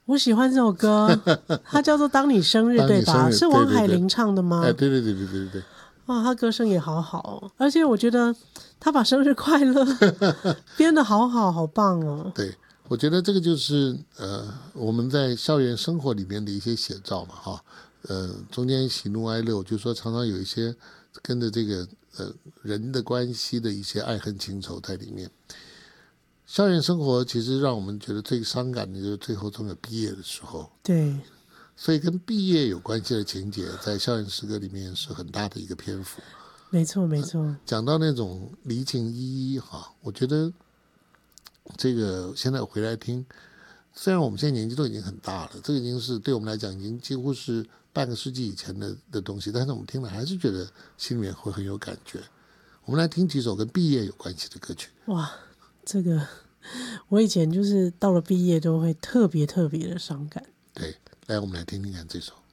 我喜欢这首歌，它叫做《当你生日》，对吧？是王海玲唱的吗？ 对对。 哇，他歌声也好好哦，而且我觉得他把生日快乐编得好好，好棒哦。 对，我觉得这个就是我们在校园生活里面的一些写照嘛，哈，中间喜怒哀乐，就说常常有一些跟着这个人的关系的一些爱恨情仇在里面。校园生活其实让我们觉得最伤感的就是最后总有毕业的时候， 对， 所以跟毕业有关系的情节在校园诗歌里面是很大的一个篇幅。 没错没错。 讲到那种离情依依哈，我觉得这个现在回来听，虽然我们现在年纪都已经很大了，这个已经是对我们来讲已经几乎是半个世纪以前的东西，但是我们听了还是觉得心里面会很有感觉。我们来听几首跟毕业有关系的歌曲。 哇，这个我以前就是到了毕业都会特别特别的伤感。 对，来我们来听听看这首。